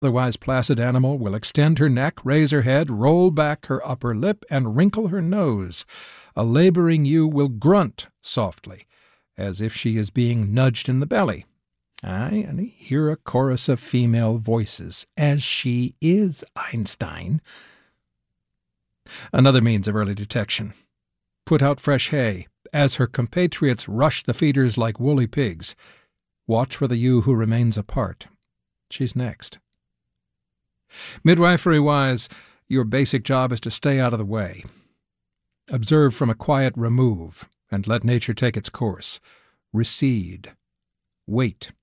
The wise placid animal will extend her neck, raise her head, roll back her upper lip, and wrinkle her nose. A laboring ewe will grunt softly, as if she is being nudged in the belly. Aye, and I hear a chorus of female voices, as she is, Einstein. Another means of early detection. Put out fresh hay, as her compatriots rush the feeders like woolly pigs. Watch for the ewe who remains apart. She's next. Midwifery-wise, your basic job is to stay out of the way. Observe from a quiet remove, and let nature take its course. Recede. Wait.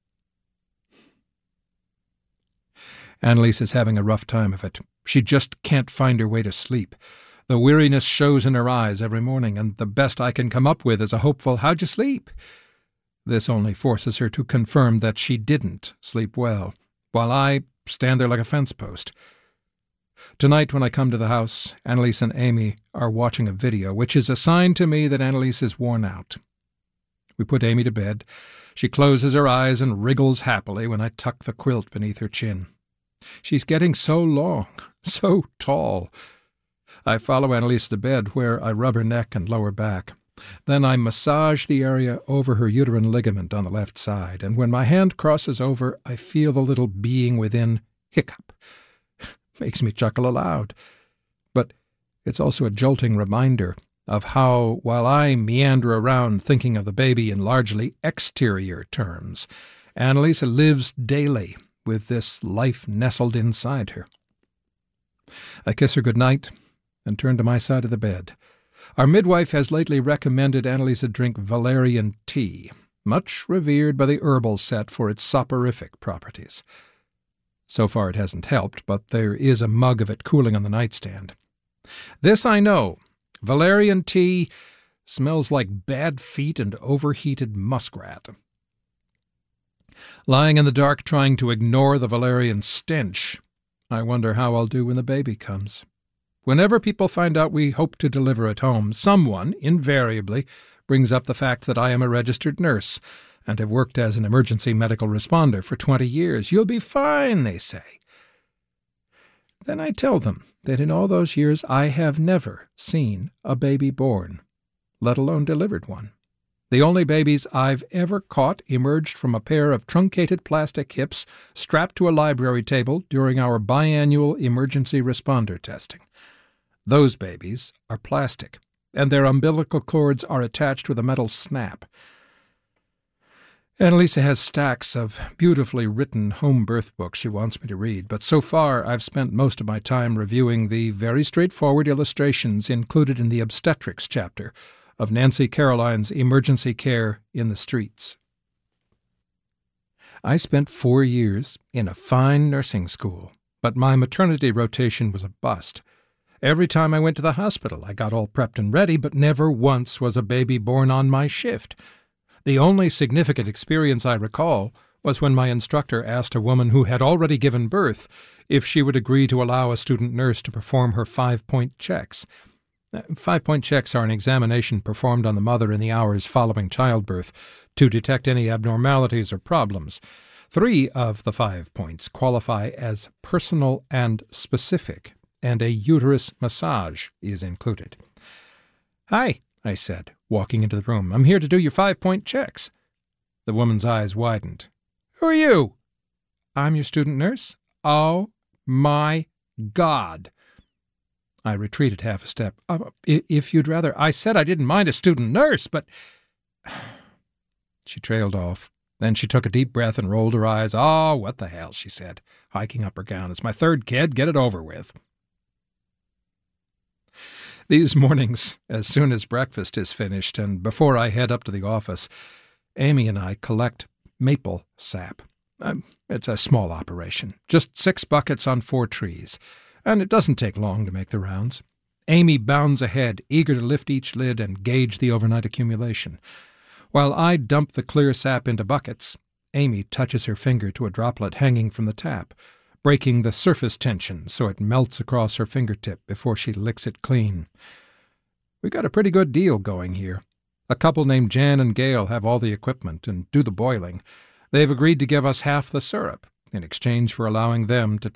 Annalise is having a rough time of it. She just can't find her way to sleep. The weariness shows in her eyes every morning, and the best I can come up with is a hopeful, "How'd you sleep?" This only forces her to confirm that she didn't sleep well, while I stand there like a fence post. Tonight, when I come to the house, Annalise and Amy are watching a video, which is a sign to me that Annalise is worn out. We put Amy to bed. She closes her eyes and wriggles happily when I tuck the quilt beneath her chin. She's getting so long, so tall. I follow Annalise to bed, where I rub her neck and lower back. Then I massage the area over her uterine ligament on the left side, and when my hand crosses over, I feel the little being within hiccup. Makes me chuckle aloud. But it's also a jolting reminder of how, while I meander around thinking of the baby in largely exterior terms, Annalise lives daily with this life nestled inside her. I kiss her good night and turn to my side of the bed. Our midwife has lately recommended Annalise drink valerian tea, much revered by the herbal set for its soporific properties. So far it hasn't helped, but there is a mug of it cooling on the nightstand. This I know. Valerian tea smells like bad feet and overheated muskrat. Lying in the dark trying to ignore the valerian stench, I wonder how I'll do when the baby comes. Whenever people find out we hope to deliver at home, someone, invariably, brings up the fact that I am a registered nurse and have worked as an emergency medical responder for 20 years. "You'll be fine," they say. Then I tell them that in all those years I have never seen a baby born, let alone delivered one. The only babies I've ever caught emerged from a pair of truncated plastic hips strapped to a library table during our biannual emergency responder testing. Those babies are plastic, and their umbilical cords are attached with a metal snap. Annalise has stacks of beautifully written home birth books she wants me to read, but so far I've spent most of my time reviewing the very straightforward illustrations included in the obstetrics chapter of Nancy Caroline's Emergency Care in the Streets. I spent 4 years in a fine nursing school, but my maternity rotation was a bust. Every time I went to the hospital, I got all prepped and ready, but never once was a baby born on my shift. The only significant experience I recall was when my instructor asked a woman who had already given birth if she would agree to allow a student nurse to perform her 5-point checks. 5-point checks are an examination performed on the mother in the hours following childbirth to detect any abnormalities or problems. 3 of the 5 points qualify as personal and specific, and a uterus massage is included. "Hi," I said, walking into the room. "I'm here to do your 5-point checks." The woman's eyes widened. "Who are you?" "I'm your student nurse." "Oh, my God." I retreated half a step. If you'd rather—" "I said I didn't mind a student nurse, but—" She trailed off. Then she took a deep breath and rolled her eyes. "Oh, what the hell," she said, hiking up her gown. "It's my 3rd kid. Get it over with." These mornings, as soon as breakfast is finished and before I head up to the office, Amy and I collect maple sap. It's a small operation, just 6 buckets on 4 trees, and it doesn't take long to make the rounds. Amy bounds ahead, eager to lift each lid and gauge the overnight accumulation. While I dump the clear sap into buckets, Amy touches her finger to a droplet hanging from the tap, breaking the surface tension so it melts across her fingertip before she licks it clean. We got a pretty good deal going here. A couple named Jan and Gail have all the equipment and do the boiling. They've agreed to give us half the syrup, in exchange for allowing them to